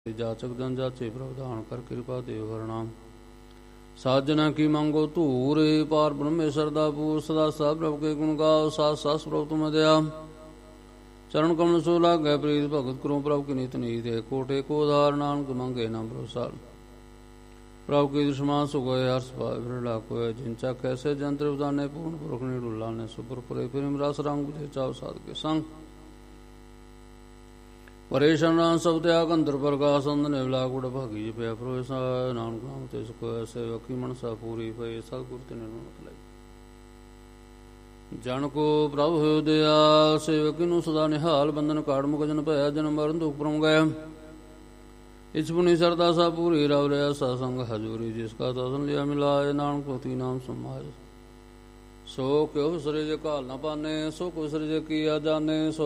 ਜਾਚਕ ਜਨ ਜਾਚੇ ਪ੍ਰਵਧਾਨ ਕਰ ਕਿਰਪਾ ਦੇਵ ਹਰਨਾਮ ਸਾਜਨਾ ਕੀ ਮੰਗੋ ਧੂਰੇ ਪਾਰ ਬ੍ਰਹਮੇਸ਼ਰ ਦਾ ਪੂਰ ਸਦਾ ਸਭ ਪ੍ਰਭ ਕੇ ਗੁਣ ਗਾਓ ਸਾਸ ਸਾਸ ਪ੍ਰਭ ਤੁਮ ਦਿਆ ਚਰਨ ਕਮਲ ਸੋ ਲਾਗੈ ਪ੍ਰੀਤ ਭਗਤ ਕਰੋ ਪ੍ਰਭ ਕੀ ਨੀਤ ਨੀਤ ਹੈ ਕੋਟੇ ਕੋ ਉਧਾਰ ਨਾਨਕ ਮੰਗੇ ਨਾ ਭਰੋਸਾ ਪ੍ਰਭ ਕੀ ਦੁਸ਼ਮਨ ਸੁ ਗਏ ਹਰਸ ਪਾਏ ਫਿਰ ਲਾਕੋ ਜਿਨ ਚਾ ਕੈਸੇ ਜੰਤਰ ਉਦਾਨੇ ਪੂਰਨ ਪੁਰਖ ਨੇ ਰੁਲਾ ਨੇ ਸੁਪਰ ਪਰੇ ਫਿਰ ਰਸ ਰੰਗ ਬੁਝੇ ਚਾਉ ਸਾਧ ਕੇ ਸੰਗ ਪਰੇਸ਼ਾਨ ਸਭ ਤਿਆਗ ਅੰਦਰ ਪ੍ਰਕਾਸ਼ ਅੰਦ ਨਿਵਲਾ ਗੁੜ ਭਾਗੀ ਜੀ ਪਿਆ ਪ੍ਰੋਸਾ ਨਾਨਕ ਨਾਮ ਤੇ ਸੁਖ ਐਸੇ ਵਕੀ ਮਨਸਾ ਪੂਰੀ ਪਏ ਸਤਿਗੁਰ ਤੇ ਨਿਰਮਲ ਲਈ ਜਨ ਕੋ ਪ੍ਰਭ ਹੋਇ ਦਇਆ ਸੇਵਕ ਨੂੰ ਸਦਾ ਨਿਹਾਲ ਬੰਧਨ ਕਾੜ ਮੁਕ ਜਨ ਭਇਆ ਜਨਮ ਮਰਨ ਦੁਖ ਪ੍ਰਮ ਗਿਆ ਇਸ ਪੁਨੀ ਸਰਦਾ ਸਾ ਪੂਰੀ ਰਵ ਲਿਆ ਸਾ ਸੰਗ ਹਜੂਰੀ ਜਿਸ ਕਾ ਦਰਸ਼ਨ ਲਿਆ ਮਿਲਾਏ ਨਾਨਕ ਹੋਤੀ ਨਾਮ ਸਮਾਏ ਸੋ ਕਿਉ ਸ੍ਰਿਜ ਕਾਲ ਨ ਪਾਨੇ ਸੋ ਕੋ ਸ੍ਰਿਜ ਕੀਆ ਜਾਣੇ ਸੋ